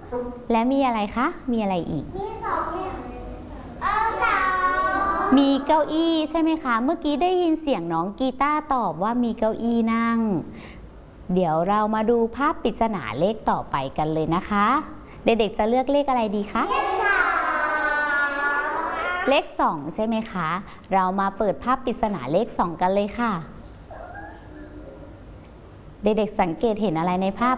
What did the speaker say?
และมีอะไรคะมีอะไรอีกมี2อย่างมีเก้าอี้ใช่ไหมคะเมื่อกี้ได้ยินเสียงน้องกีตาร์ตอบว่ามีเก้าอี้นั่งเดี๋ยวเรามาดูภาพปริศนาเลขต่อไปกันเลยนะคะเด็กๆจะเลือกเลขอะไรดีคะเลข2ใช่ไหมคะเรามาเปิดภาพปริศนาเลข2กันเลยค่ะเด็กๆสังเกตเห็นอะไรในภาพ